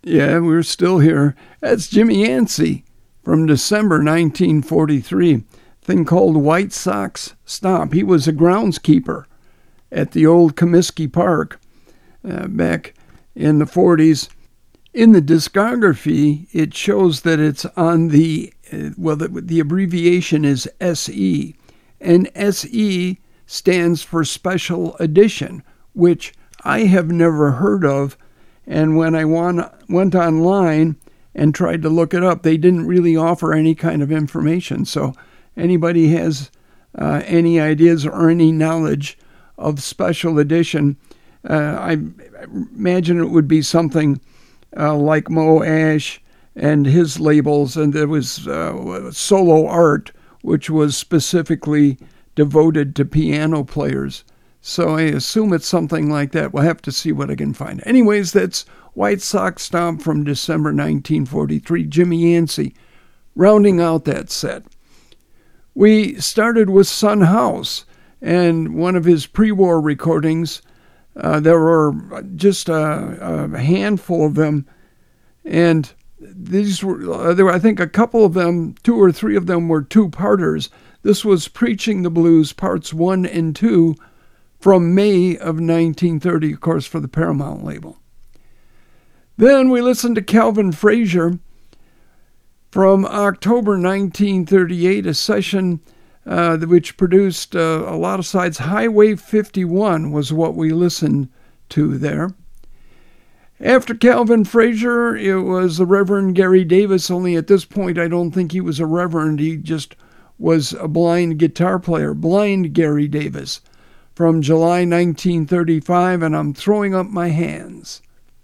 Yeah, we're still here. That's Jimmy Yancey from December 1943. Thing called White Sox Stomp. He was a groundskeeper at the old Comiskey Park back in the 40s. In the discography, it shows that it's on the abbreviation is SE. And SE stands for Special Edition, which I have never heard of. And when I went online and tried to look it up, they didn't really offer any kind of information. So anybody has any ideas or any knowledge of Special Edition, I imagine it would be something like Mo Ash and his labels, and there was Solo Art, which was specifically devoted to piano players. So I assume it's something like that. We'll have to see what I can find. Anyways, that's White Sox Stomp from December 1943, Jimmy Yancey, rounding out that set. We started with Son House, and one of his pre-war recordings. There were just a handful of them, and these were, I think a couple of them, 2 or 3 of them were two-parters. This was Preaching the Blues, parts 1 and 2, from May of 1930, of course, for the Paramount label. Then we listened to Calvin Frazier from October 1938, a session which produced a lot of sides. Highway 51 was what we listened to there. After Calvin Frazier, it was the Reverend Gary Davis, only at this point I don't think he was a reverend. He just was a blind guitar player, Blind Gary Davis, from July 1935, and I'm Throwing Up My Hands.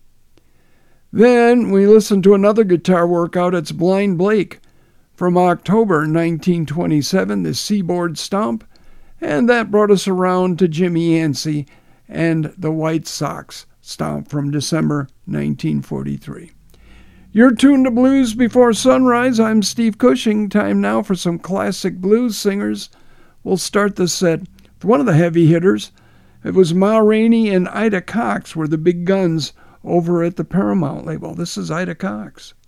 Then we listened to another guitar workout. It's Blind Blake from October 1927, the Seaboard Stomp, and that brought us around to Jimmy Yancey and the White Sox Stomp from December 1943. You're tuned to Blues Before Sunrise. I'm Steve Cushing. Time now for some classic blues singers. We'll start the set with one of the heavy hitters. It was Ma Rainey and Ida Cox were the big guns over at the Paramount label. This is Ida Cox.